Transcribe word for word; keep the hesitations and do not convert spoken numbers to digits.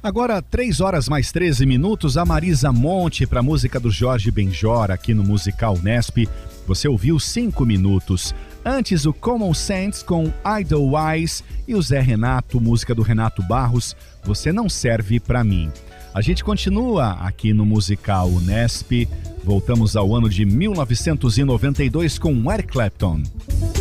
Agora, três horas mais treze minutos, a Marisa Monte para a música do Jorge Benjor aqui no Musical Nesp. Você ouviu cinco minutos. Antes, o Common Sense com Idlewise e o Zé Renato, música do Renato Barros, Você Não Serve Pra Mim. A gente continua aqui no Musical Nesp. Voltamos ao ano de mil novecentos e noventa e dois com Eric Clapton.